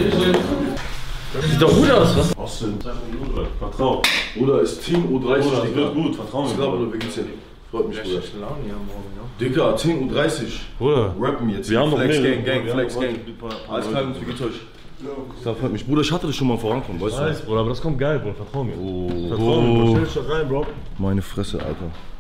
Sieht doch gut aus, was? Austin, vertrau. Bruder, ist Team U30, Bruder, Digga. wird gut, vertrau mir. Bruder, wie geht's dir? Freut mich, Bruder. Digga, 10:30 Uhr. Bruder, Rappen jetzt. wir haben noch Flex mehr. Gang, Flex Gang. Alles klar, Jungs, wie geht's euch? Das freut mich. Bruder, ich hatte das schon mal vorankommen, weißt du? Bruder, aber das kommt geil, Bruder, vertrau mir. Oh. Vertrau mir, Bro. Stell dich doch rein, Bro. Meine Fresse, Alter.